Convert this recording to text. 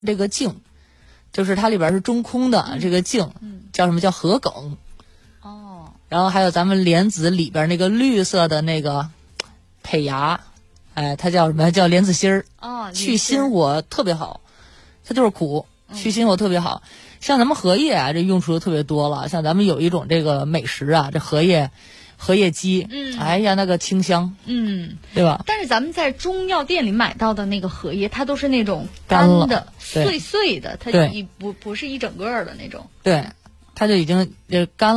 这个茎，就是它里边是中空的这个茎，叫什么叫禾梗。 哦。 然后还有咱们莲子里边那个绿色的那个胚芽，哎，它叫什么？叫莲子心儿。 哦， 去心火特别好，它就是苦，去心火特别好。像咱们荷叶啊，这用处就特别多了。像咱们有一种这个美食啊，这荷叶鸡，哎呀，那个清香，对吧？ 但是咱们在中药店里买到的那个荷叶，它都是那种干的、碎碎的，它不是一整个的那种。 对，它就已经干了。